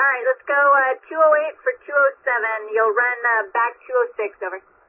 All right, let's go 208 for 207. You'll run back 206, over.